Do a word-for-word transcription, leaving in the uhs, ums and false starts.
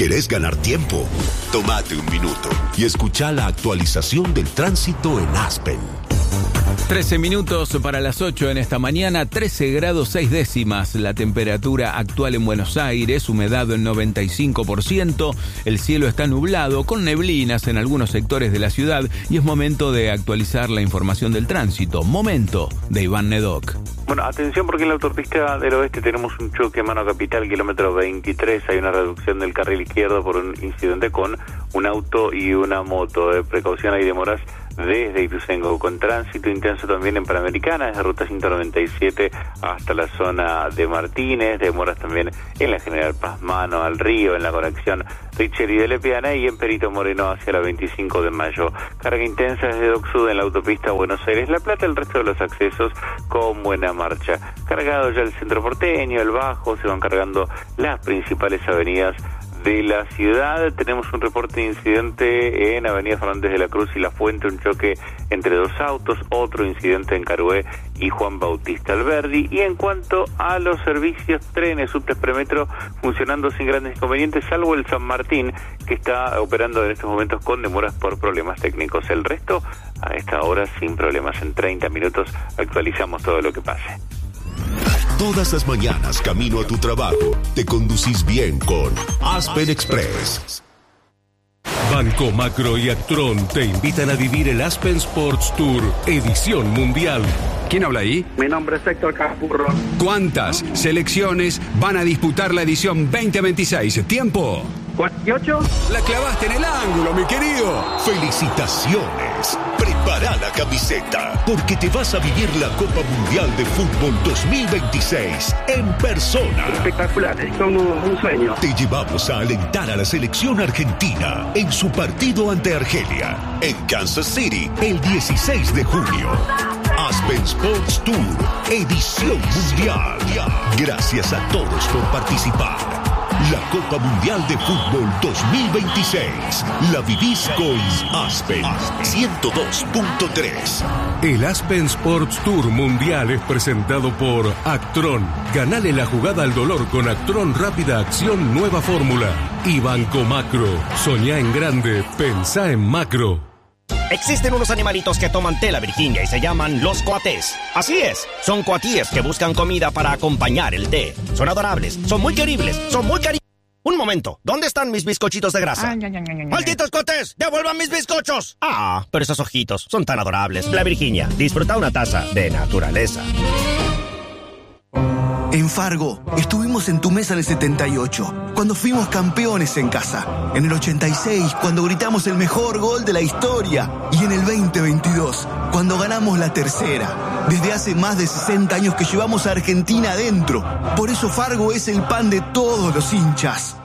¿Querés ganar tiempo? Tómate un minuto y escucha la actualización del tránsito en Aspen. trece minutos para las ocho en esta mañana, trece grados seis décimas la temperatura actual en Buenos Aires, humedad del noventa y cinco por ciento, el cielo está nublado con neblinas en algunos sectores de la ciudad y es momento de actualizar la información del tránsito. Momento de Iván Nedoc. Bueno, atención porque en la autopista del oeste tenemos un choque mano capital, kilómetro veintitrés, hay una reducción del carril izquierdo por un incidente con un auto y una moto. De precaución, hay demoras desde Ituzaingó, con tránsito intenso también en Panamericana, desde ruta ciento noventa y siete hasta la zona de Martínez, demoras también en la General Pazmano al Río, en la conexión Richeri de Lepiana y en Perito Moreno hacia la veinticinco de mayo. Carga intensa desde Dock Sud en la autopista Buenos Aires-La Plata, el resto de los accesos con buena marcha. Cargado ya el centro porteño, el Bajo, se van cargando las principales avenidas de la ciudad. Tenemos un reporte de incidente en Avenida Fernández de la Cruz y La Fuente, un choque entre dos autos, otro incidente en Carué y Juan Bautista Alberdi. Y en cuanto a los servicios, trenes, subtes, premetro funcionando sin grandes inconvenientes, salvo el San Martín, que está operando en estos momentos con demoras por problemas técnicos. El resto, a esta hora, sin problemas. En treinta minutos actualizamos todo lo que pase. Todas las mañanas, camino a tu trabajo, te conducís bien con Aspen Express. Banco Macro y Actron te invitan a vivir el Aspen Sports Tour, edición mundial. ¿Quién habla ahí? Mi nombre es Héctor Capurro. ¿Cuántas selecciones van a disputar la edición veinte veintiséis? ¿Tiempo? ¿cuarenta y ocho? La clavaste en el ángulo, mi querido. ¡Felicitaciones! Prepara la camiseta, porque te vas a vivir la Copa Mundial de Fútbol dos mil veintiséis en persona. Espectacular, es como un sueño. Te llevamos a alentar a la selección argentina en su partido ante Argelia, en Kansas City, el dieciséis de junio. Aspen Sports Tour, edición mundial. Gracias a todos por participar. La Copa Mundial de Fútbol dos mil veintiséis la vivís con Aspen ciento dos punto tres. El Aspen Sports Tour Mundial es presentado por Actron. Ganale la jugada al dolor con Actron Rápida Acción Nueva Fórmula. Y Banco Macro. Soñá en grande, pensá en macro. Existen unos animalitos que toman té, la Virginia, y se llaman los coatés. Así es, son coatíes que buscan comida para acompañar el té. Son adorables, son muy queribles, son muy cari... Un momento, ¿dónde están mis bizcochitos de grasa? Ay, ay, ay, ay, ¡malditos coatés! ¡Devuelvan mis bizcochos! Ah, pero esos ojitos son tan adorables. La Virginia, disfruta una taza de naturaleza. En Fargo, estuvimos en tu mesa en el setenta y ocho, cuando fuimos campeones en casa. En el ochenta y seis, cuando gritamos el mejor gol de la historia. Y en el veinte veintidós, cuando ganamos la tercera. Desde hace más de sesenta años que llevamos a Argentina adentro. Por eso Fargo es el pan de todos los hinchas.